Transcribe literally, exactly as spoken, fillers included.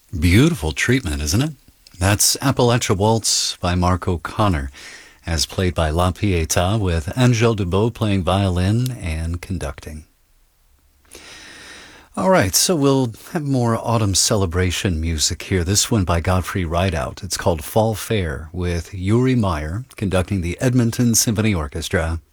Beautiful treatment, isn't it? That's Appalachia Waltz by Mark O'Connor, as played by La Pietà, with Angèle Dubot playing violin and conducting. All right, so we'll have more autumn celebration music here. This one by Godfrey Rideout. It's called Fall Fair, with Uri Meyer conducting the Edmonton Symphony Orchestra.